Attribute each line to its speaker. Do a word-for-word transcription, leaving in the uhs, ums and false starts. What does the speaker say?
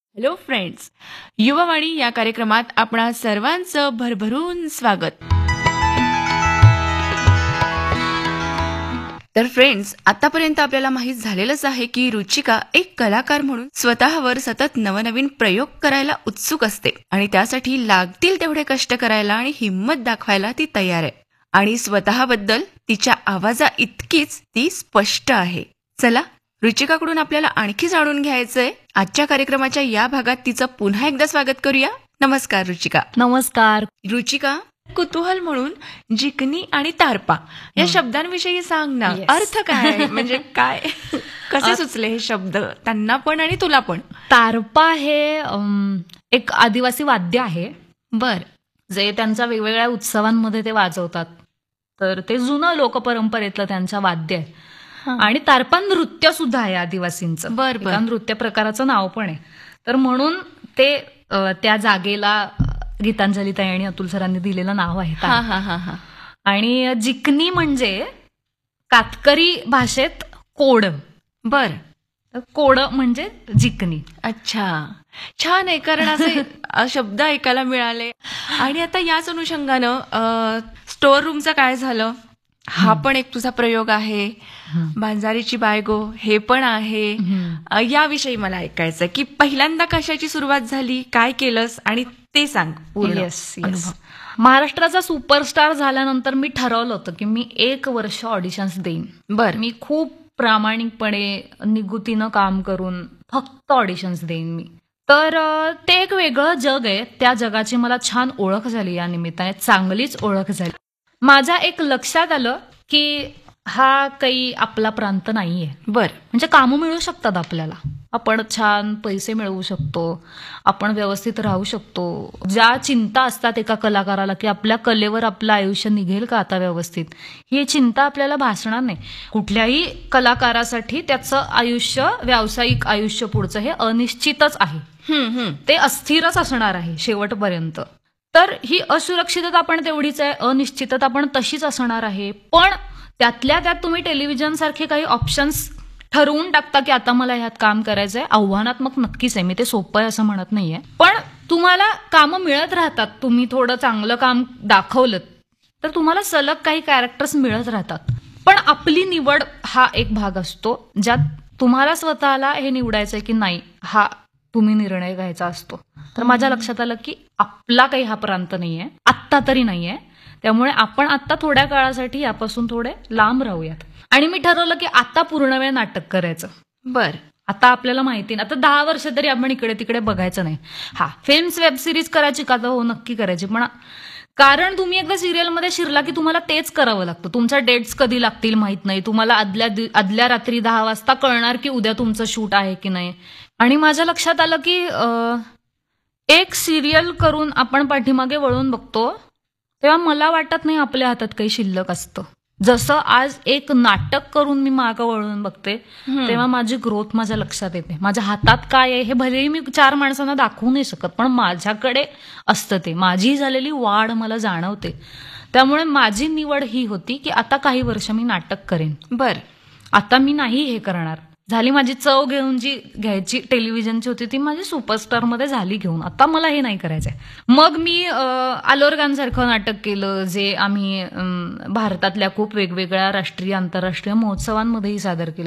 Speaker 1: Hello friends, Yuvavani या कार्यक्रमात आपणा सर्वांचं भरभरून स्वागत. तर फ्रेंड्स, आतापर्यंत आपल्याला माहीत झालेलंच आहे की रुचिका एक कलाकार म्हणून स्वतःवर सतत नवनवीन प्रयोग करायला उत्सुक असते आणि त्यासाठी लागतील तेवढे कष्ट करायला आणि हिंमत दाखवायला ती तयार आहे. आणि स्वतःबद्दल तिच्या आवाजा इतकीच ती स्पष्ट आहे. चला, रुचिकाकडून आपल्याला आणखी जाणून घ्यायचंय. आजच्या कार्यक्रमाच्या या भागात तिचं पुन्हा एकदा स्वागत करूया. नमस्कार रुचिका.
Speaker 2: नमस्कार.
Speaker 1: रुचिका, कुतूहल म्हणून जिकनी आणि तारपा या शब्दांविषयी सांग ना.
Speaker 2: Yes.
Speaker 1: अर्थ काय, म्हणजे काय, कसे सुचले हे शब्द त्यांना पण आणि तुला पण?
Speaker 2: तारपा हे अम, एक आदिवासी वाद्य आहे,
Speaker 1: बर.
Speaker 2: जे त्यांच्या वेगवेगळ्या उत्सवांमध्ये ते वाजवतात. तर ते जुनं लोकपरंपरेतलं त्यांचं वाद्य आहे. आणि तारपा नृत्य सुद्धा आहे आदिवासींचं.
Speaker 1: बर बर.
Speaker 2: एका नृत्य प्रकाराचं नाव पण आहे. तर म्हणून ते अ, त्या जागेला गीतांजली ताई आणि अतुल सरांनी दिलेलं नाव आहे
Speaker 1: हा
Speaker 2: तारपा.
Speaker 1: हा हा हा.
Speaker 2: आणि जिकनी म्हणजे कातकरी भाषेत कोड.
Speaker 1: बर.
Speaker 2: तर कोड म्हणजे जिकनी.
Speaker 1: अच्छा, छान आहे. कारण असे अ, शब्द ऐकायला मिळाले. आणि आता याच अनुषंगानं स्टोअर रूमचं काय झालं? हा पण एक तुझा प्रयोग आहे. मांजारीची बायगो हे पण आहे. अ, याविषयी मला ऐकायचं की पहिल्यांदा कशाची सुरुवात झाली, काय केलंस, आणि ते सांग पूर्ण
Speaker 2: येस
Speaker 1: अनुभव.
Speaker 2: येस. महाराष्ट्राचा सुपरस्टार झाल्यानंतर मी ठरवलं होतं की मी एक वर्ष ऑडिशन्स देईन.
Speaker 1: बर.
Speaker 2: मी खूप प्रामाणिकपणे निगुतीनं काम करून फक्त ऑडिशन्स देईन मी. तर अ, ते एक वेगळं जग आहे. त्या जगाची मला छान ओळख झाली, या निमित्ताने चांगलीच ओळख झाली. माझ्या एक लक्षात आलं की हा काही आपला प्रांत नाहीये.
Speaker 1: बर.
Speaker 2: म्हणजे कामं मिळू शकतात आपल्याला, आपण छान पैसे मिळवू शकतो, आपण व्यवस्थित राहू शकतो. ज्या चिंता असतात एका कलाकाराला की आपल्या कलेवर आपलं आयुष्य निघेल का आता व्यवस्थित, ही चिंता आपल्याला भासणार नाही. कुठल्याही कलाकारासाठी त्याचं आयुष्य, व्यावसायिक आयुष्य पुढचं हे अनिश्चितच आहे.
Speaker 1: हम्म हम्म.
Speaker 2: ते अस्थिरच असणार आहे शेवटपर्यंत. तर ही असुरक्षितता पण तेवढीच आहे, अनिश्चितता पण तशीच असणार आहे. पण त्यातल्या त्यात तुम्ही टेलिव्हिजन सारखे काही ऑप्शन्स ठरवून टाकता की आता मला ह्यात काम करायचंय. आव्हानात्मक नक्कीच आहे, मी ते सोपं आहे असं म्हणत नाहीये. पण तुम्हाला कामं मिळत राहतात. तुम्ही थोडं चांगलं काम दाखवलं तर तुम्हाला सलग काही कॅरेक्टर्स मिळत राहतात. पण आपली निवड हा एक भाग असतो, ज्यात तुम्हाला स्वतःला हे निवडायचंय की नाही, हा तुम्ही निर्णय घ्यायचा असतो. तर माझ्या लक्षात आलं की आपला काही हा प्रांत नाहीये, आत्ता तरी नाहीये. त्यामुळे आपण आत्ता थोड्या काळासाठी यापासून थोडे लांब राहूयात. आणि मी ठरवलं की आता पूर्ण वेळ नाटक करायचं.
Speaker 1: बर.
Speaker 2: आता आपल्याला माहिती नाही, आता दहा वर्ष तरी आपण इकडे तिकडे बघायचं नाही. हा, फिल्म्स वेब सिरीज करायची का? तर हो, नक्की करायची. पण कारण तुम्ही एकदा सिरियलमध्ये शिरला की तुम्हाला तेच करावं लागतं. तुमच्या डेट्स कधी लागतील माहित नाही. तुम्हाला आदल्या आदल्या रात्री दहा वाजता कळणार की उद्या तुमचं शूट आहे की नाही. आणि माझ्या लक्षात आलं की अ, एक सिरियल करून आपण पाठीमागे वळून बघतो तेव्हा मला वाटत नाही आपल्या हातात काही शिल्लक असतं. जसं आज एक नाटक करून मी मागं वळून बघते तेव्हा माझी ग्रोथ माझ्या लक्षात येते. माझ्या हातात काय आहे हे भलेही मी चार माणसांना दाखवू नाही शकत, पण माझ्याकडे असतं ते. माझी झालेली वाढ मला जाणवते. त्यामुळे माझी निवड ही होती की आता काही वर्ष मी नाटक करेन.
Speaker 1: बर.
Speaker 2: आता मी नाही हे करणार. झाली माझी चव घेऊन जी घ्यायची टेलिव्हिजनची होती ती माझी सुपरस्टारमध्ये झाली घेऊन. आता मला हे नाही करायचंय. मग मी आलोरगांसारखं नाटक केलं, जे आम्ही अम, भारतातल्या खूप वेगवेगळ्या राष्ट्रीय आंतरराष्ट्रीय महोत्सवांमध्येही सादर केलं.